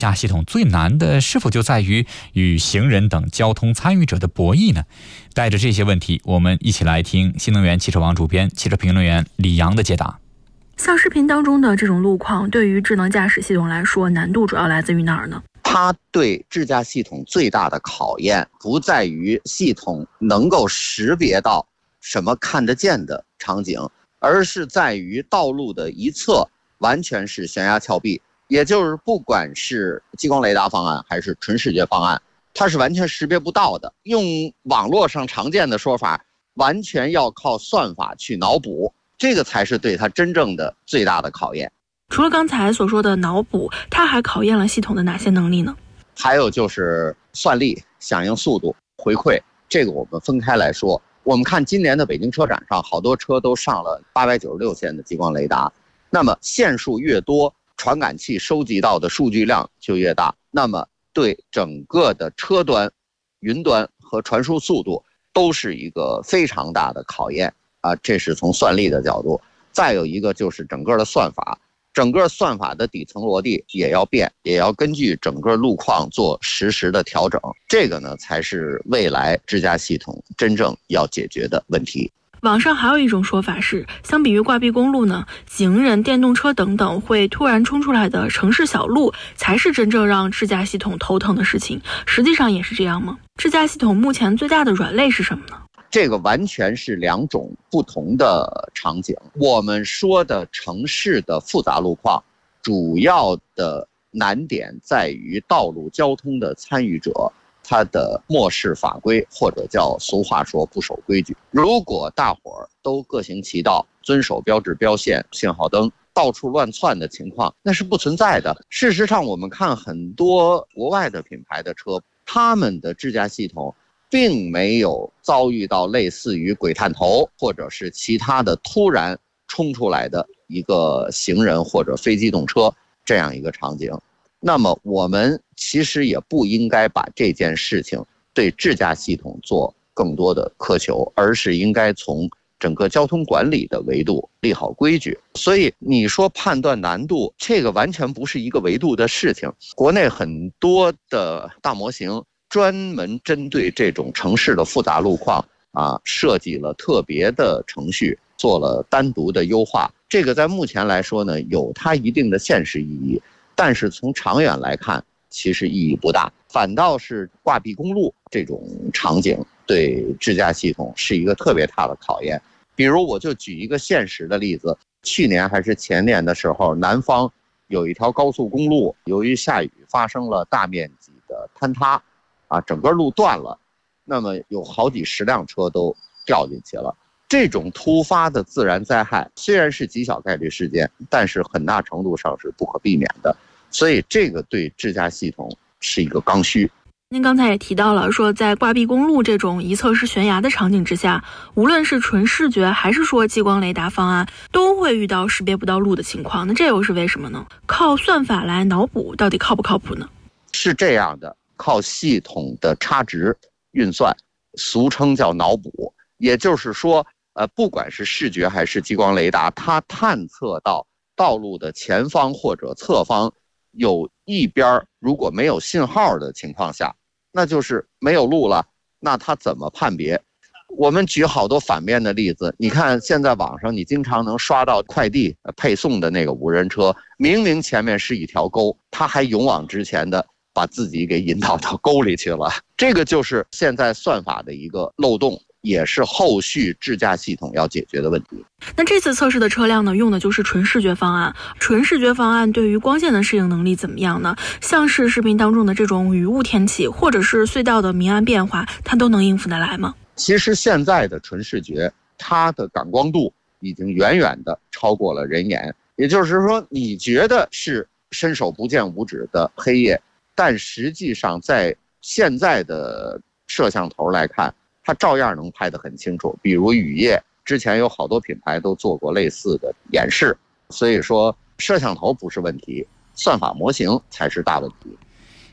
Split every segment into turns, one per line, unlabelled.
驾系统最难的是否就在于与行人等交通参与者的博弈呢？带着这些问题，我们一起来听新能源汽车网主编、汽车评论员李阳的解答。
像视频当中的这种路况，对于智能驾驶系统来说，难度主要来自于哪儿呢？
它对智驾系统最大的考验不在于系统能够识别到什么看得见的场景，而是在于道路的一侧完全是悬崖峭壁，也就是不管是激光雷达方案还是纯视觉方案，它是完全识别不到的。用网络上常见的说法，完全要靠算法去脑补，这个才是对它真正的最大的考验。
除了刚才所说的脑补，它还考验了系统的哪些能力呢？
还有就是算力、响应速度、回馈，这个我们分开来说。我们看今年的北京车展上，好多车都上了896线的激光雷达，那么线数越多，传感器收集到的数据量就越大，那么对整个的车端、云端和传输速度都是一个非常大的考验啊，这是从算力的角度。再有一个就是整个的算法，整个算法的底层逻辑也要变，也要根据整个路况做实时的调整，这个呢才是未来智驾系统真正要解决的问题。
网上还有一种说法是，相比于挂壁公路呢，行人、电动车等等会突然冲出来的城市小路，才是真正让智驾系统头疼的事情。实际上也是这样吗？智驾系统目前最大的软肋是什么呢？
这个完全是两种不同的场景。我们说的城市的复杂路况，主要的难点在于道路交通的参与者，他的漠视法规，或者叫俗话说不守规矩。如果大伙儿都各行其道，遵守标志标线、信号灯，到处乱窜的情况，那是不存在的。事实上，我们看很多国外的品牌的车，他们的智驾系统并没有遭遇到类似于鬼探头或者是其他的突然冲出来的一个行人或者非机动车这样一个场景。那么我们其实也不应该把这件事情对智驾系统做更多的苛求，而是应该从整个交通管理的维度立好规矩。所以你说判断难度，这个完全不是一个维度的事情。国内很多的大模型专门针对这种城市的复杂路况设计了特别的程序，做了单独的优化。这个在目前来说呢，有它一定的现实意义，但是从长远来看，其实意义不大。反倒是挂壁公路这种场景对智驾系统是一个特别大的考验。比如我就举一个现实的例子，去年还是前年的时候，南方有一条高速公路，由于下雨发生了大面积的坍塌整个路断了，那么有好几十辆车都掉进去了。这种突发的自然灾害虽然是极小概率事件，但是很大程度上是不可避免的，所以这个对智驾系统是一个刚需。
您刚才也提到了，说在挂壁公路这种一侧是悬崖的场景之下，无论是纯视觉还是说激光雷达方案，都会遇到识别不到路的情况。那这又是为什么呢？靠算法来脑补到底靠不靠谱呢？
是这样的，靠系统的差值运算，俗称叫脑补。也就是说不管是视觉还是激光雷达，它探测到道路的前方或者侧方有一边如果没有信号的情况下，那就是没有路了，那它怎么判别？我们举好多反面的例子，你看现在网上你经常能刷到快递配送的那个无人车，明明前面是一条沟，它还勇往直前的把自己给引导到沟里去了。这个就是现在算法的一个漏洞，也是后续智驾系统要解决的问题。
那这次测试的车辆呢，用的就是纯视觉方案。纯视觉方案对于光线的适应能力怎么样呢？像是视频当中的这种雨雾天气，或者是隧道的明暗变化，它都能应付得来吗？
其实现在的纯视觉，它的感光度已经远远的超过了人眼。也就是说，你觉得是伸手不见五指的黑夜，但实际上在现在的摄像头来看，它照样能拍得很清楚。比如雨夜，之前有好多品牌都做过类似的演示。所以说摄像头不是问题，算法模型才是大问题。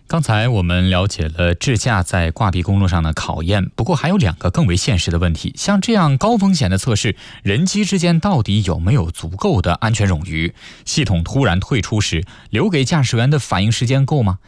刚才我们了解了智驾在挂壁公路上的考验，不过还有2个更为现实的问题。像这样高风险的测试，人机之间到底有没有足够的安全冗余？系统突然退出时，留给驾驶员的反应时间够吗？